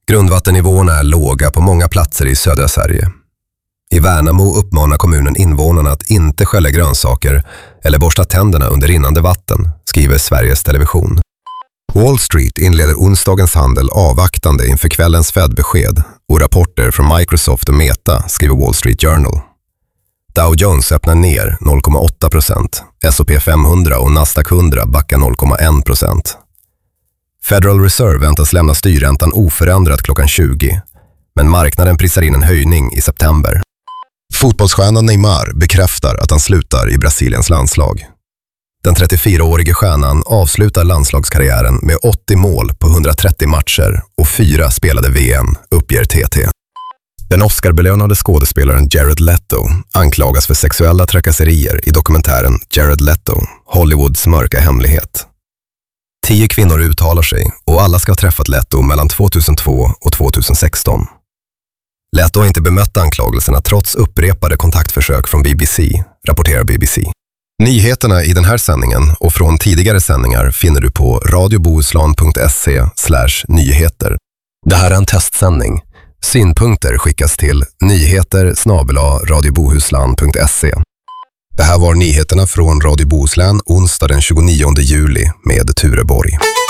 Grundvattennivåerna är låga på många platser i södra Sverige. I Värnamo uppmanar kommunen invånarna att inte skölja grönsaker eller borsta tänderna under rinnande vatten, skriver Sveriges Television. Wall Street inleder onsdagens handel avvaktande inför kvällens Fed-besked och rapporter från Microsoft och Meta, skriver Wall Street Journal. Dow Jones öppnar ner 0,8%, S&P 500 och Nasdaq 100 backar 0,1%. Federal Reserve väntas lämna styrräntan oförändrat klockan 20, men marknaden prisar in en höjning i september. Fotbollsstjärnan Neymar bekräftar att han slutar i Brasiliens landslag. Den 34-årige stjärnan avslutar landslagskarriären med 80 mål på 130 matcher och 4 spelade VM, uppger TT. Den Oscarbelönade skådespelaren Jared Leto anklagas för sexuella trakasserier i dokumentären Jared Leto, Hollywoods mörka hemlighet. 10 kvinnor uttalar sig och alla ska ha träffat Leto mellan 2002 och 2016. Leto har inte bemött anklagelserna trots upprepade kontaktförsök från BBC, rapporterar BBC. Nyheterna i den här sändningen och från tidigare sändningar finner du på radiobohuslän.se/nyheter. Det här är en testsändning. Synpunkter skickas till nyheter@radiobohuslän.se. Det här var nyheterna från Radio Bohuslän onsdag den 29 juli med Ture Borg.